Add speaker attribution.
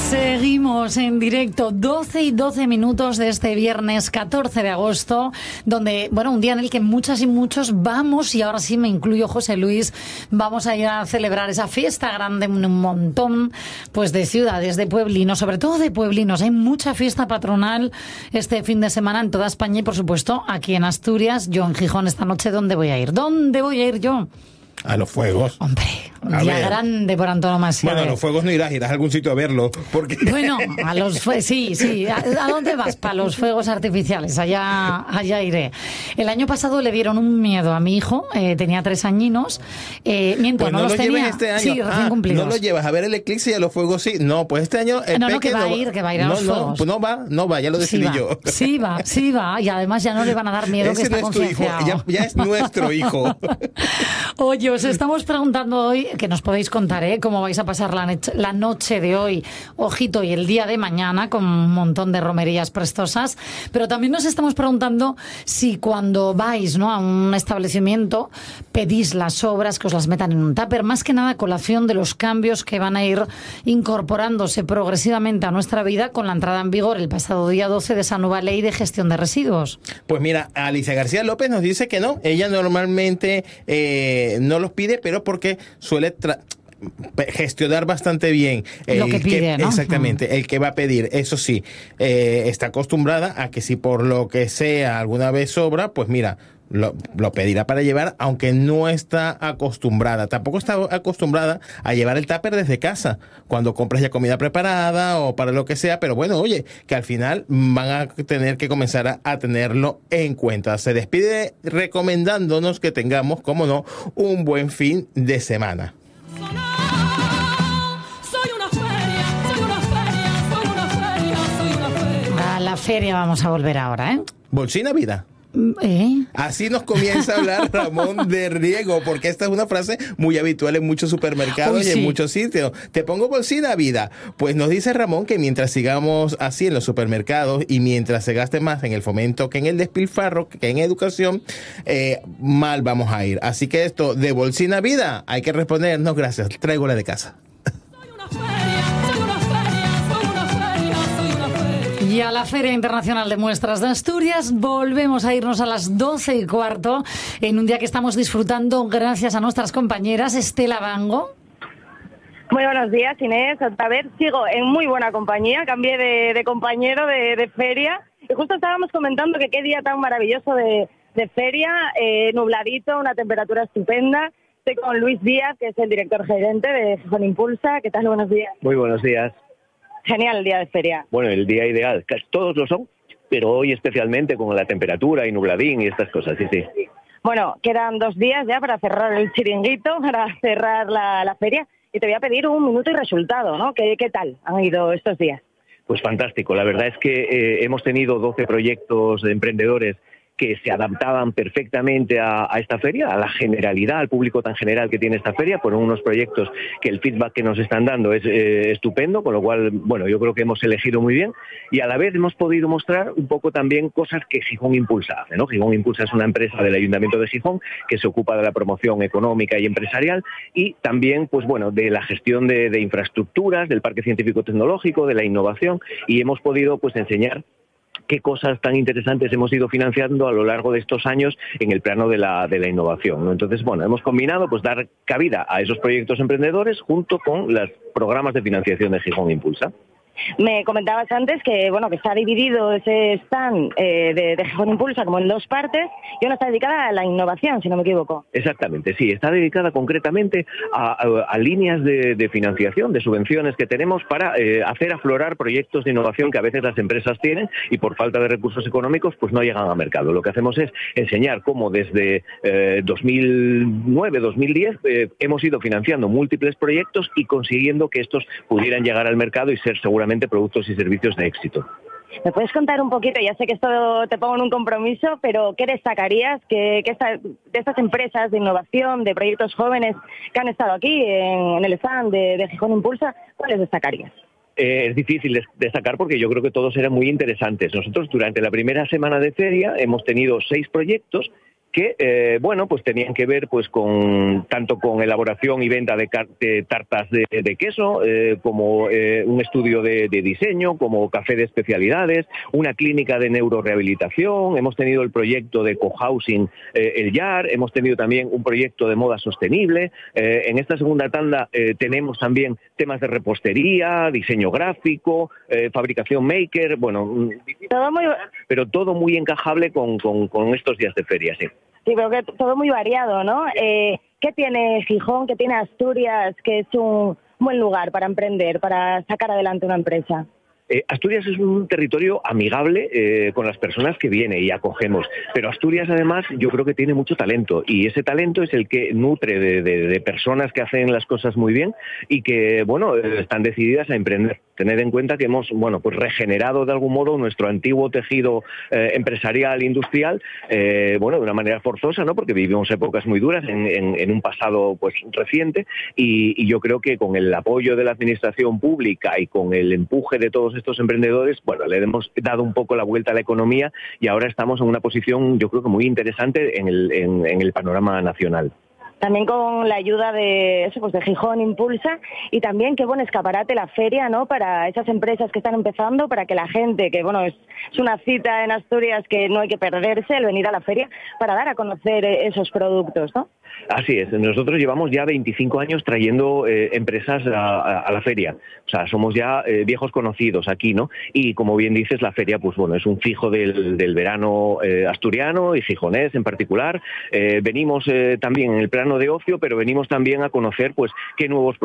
Speaker 1: Seguimos en directo, 12 y 12 minutos de este viernes 14 de agosto, donde, bueno, un día en el que muchas y muchos vamos, y ahora sí me incluyo, José Luis, vamos a ir a celebrar esa fiesta grande en un montón, pues, de ciudades, de pueblinos, sobre todo de pueblinos. Hay mucha fiesta patronal este fin de semana en toda España y, por supuesto, aquí en Asturias. Yo en Gijón esta noche, ¿dónde voy a ir? ¿Dónde voy a ir yo?
Speaker 2: A los fuegos.
Speaker 1: Hombre, un día grande por antonomasia.
Speaker 2: Bueno, a los fuegos no irás a algún sitio a verlo, porque...
Speaker 1: Bueno, a los sí. ¿A dónde vas? Para los fuegos artificiales, allá iré. El año pasado le dieron un miedo a mi hijo, tenía 3 añitos. Miento,
Speaker 2: pues
Speaker 1: no los tenía.
Speaker 2: Este año.
Speaker 1: Sí, recién cumplidos.
Speaker 2: No lo llevas a ver el eclipse y a los fuegos sí. No, pues este año el
Speaker 1: que va a ir a los fuegos.
Speaker 2: Pues no va, ya lo decidí yo.
Speaker 1: Sí va, y además ya no le van a dar miedo.
Speaker 2: Ese
Speaker 1: que está
Speaker 2: no es tu hijo, ya es nuestro hijo.
Speaker 1: Oye, os estamos preguntando hoy, que nos podéis contar, cómo vais a pasar la noche de hoy, ojito, y el día de mañana, con un montón de romerías prestosas, pero también nos estamos preguntando si cuando vais, ¿no?, a un establecimiento pedís las sobras, que os las metan en un tupper, más que nada a colación de los cambios que van a ir incorporándose progresivamente a nuestra vida con la entrada en vigor el pasado día 12 de esa nueva ley de gestión de residuos.
Speaker 2: Pues mira, Alicia García López nos dice que no, ella normalmente no los pide, pero porque suele gestionar bastante bien
Speaker 1: lo que pide, ¿no?
Speaker 2: Exactamente, el que va a pedir. Eso sí, está acostumbrada a que si por lo que sea alguna vez sobra, pues mira, lo pedirá para llevar, aunque no está acostumbrada. Tampoco está acostumbrada a llevar el tupper desde casa, cuando compras ya comida preparada o para lo que sea, pero bueno, oye, que al final van a tener que comenzar a tenerlo en cuenta. Se despide recomendándonos que tengamos, como no, un buen fin de semana.
Speaker 1: A la feria vamos a volver ahora, ¿eh?
Speaker 2: Bolsina vida. Así nos comienza a hablar Ramón de Riego, porque esta es una frase muy habitual en muchos supermercados y en muchos sitios. Te pongo bolsina vida. Pues nos dice Ramón que mientras sigamos así en los supermercados y mientras se gaste más en el fomento que en el despilfarro, que en educación, mal vamos a ir. Así que esto de bolsina vida hay que respondernos, gracias, traigo la de casa.
Speaker 1: Y a la Feria Internacional de Muestras de Asturias volvemos a irnos a las 12:15 en un día que estamos disfrutando gracias a nuestras compañeras. Estela Bango.
Speaker 3: Muy buenos días, Inés. A ver, sigo en muy buena compañía, cambié de compañero de feria y justo estábamos comentando que qué día tan maravilloso de feria, nubladito, una temperatura estupenda. Estoy con Luis Díaz, que es el director gerente de Gijón Impulsa. ¿Qué tal? Buenos días.
Speaker 4: Muy buenos días.
Speaker 3: Genial el día de feria.
Speaker 4: Bueno, el día ideal, casi todos lo son, pero hoy especialmente con la temperatura y nubladín y estas cosas, sí.
Speaker 3: Bueno, quedan 2 días ya para cerrar el chiringuito, para cerrar la feria, y te voy a pedir un minuto y resultado, ¿no? ¿Qué tal han ido estos días?
Speaker 4: Pues fantástico, la verdad es que hemos tenido 12 proyectos de emprendedores que se adaptaban perfectamente a esta feria, a la generalidad, al público tan general que tiene esta feria. Fueron unos proyectos que el feedback que nos están dando es estupendo, con lo cual, bueno, yo creo que hemos elegido muy bien y a la vez hemos podido mostrar un poco también cosas que Gijón Impulsa hace, ¿no? Gijón Impulsa es una empresa del Ayuntamiento de Gijón que se ocupa de la promoción económica y empresarial y también, pues bueno, de la gestión de infraestructuras, del parque científico-tecnológico, de la innovación, y hemos podido, pues, enseñar qué cosas tan interesantes hemos ido financiando a lo largo de estos años en el plano de la innovación, ¿no? Entonces, bueno, hemos combinado pues dar cabida a esos proyectos emprendedores junto con los programas de financiación de Gijón Impulsa.
Speaker 3: Me comentabas antes que bueno, que está dividido ese stand de Gijón Impulsa como en 2 partes y una está dedicada a la innovación, si no me equivoco.
Speaker 4: Exactamente, sí, está dedicada concretamente a líneas de financiación, de subvenciones que tenemos para hacer aflorar proyectos de innovación que a veces las empresas tienen y por falta de recursos económicos pues no llegan al mercado. Lo que hacemos es enseñar cómo desde 2009, 2010 hemos ido financiando múltiples proyectos y consiguiendo que estos pudieran llegar al mercado y ser seguramente productos y servicios de éxito.
Speaker 3: ¿Me puedes contar un poquito? Ya sé que esto te pongo en un compromiso, pero ¿qué destacarías de estas empresas de innovación, de proyectos jóvenes que han estado aquí en el stand de Gijón Impulsa? ¿Cuáles destacarías?
Speaker 4: Es difícil destacar porque yo creo que todos eran muy interesantes. Nosotros durante la primera semana de feria hemos tenido 6 proyectos que bueno, pues tenían que ver pues tanto con elaboración y venta de tartas de queso, como un estudio de diseño, como café de especialidades, una clínica de neurorehabilitación. Hemos tenido el proyecto de cohousing El Yar, hemos tenido también un proyecto de moda sostenible. En esta segunda tanda tenemos también temas de repostería, diseño gráfico, fabricación maker, bueno, pero todo muy encajable con estos días de feria, sí.
Speaker 3: Sí, pero que todo muy variado, ¿no? ¿Qué tiene Gijón, qué tiene Asturias, que es un buen lugar para emprender, para sacar adelante una empresa?
Speaker 4: Asturias es un territorio amigable con las personas que viene y acogemos, pero Asturias además yo creo que tiene mucho talento, y ese talento es el que nutre de personas que hacen las cosas muy bien y que, bueno, están decididas a emprender. Tened en cuenta que hemos, bueno, pues regenerado de algún modo nuestro antiguo tejido empresarial, industrial, bueno, de una manera forzosa, ¿no? Porque vivimos épocas muy duras en un pasado pues reciente, y yo creo que con el apoyo de la administración pública y con el empuje de todos estos emprendedores, bueno, le hemos dado un poco la vuelta a la economía y ahora estamos en una posición, yo creo que muy interesante en el panorama nacional.
Speaker 3: También con la ayuda de eso, pues de Gijón Impulsa, y también qué buen escaparate la feria, ¿no? Para esas empresas que están empezando, para que la gente, que bueno, es una cita en Asturias que no hay que perderse, el venir a la feria, para dar a conocer esos productos, ¿no?
Speaker 4: Así es, nosotros llevamos ya 25 años trayendo empresas a la feria, o sea, somos ya viejos conocidos aquí, ¿no? Y como bien dices, la feria, pues bueno, es un fijo del verano asturiano y gijonés en particular. Venimos también en el plano de ocio, pero venimos también a conocer, pues, qué nuevos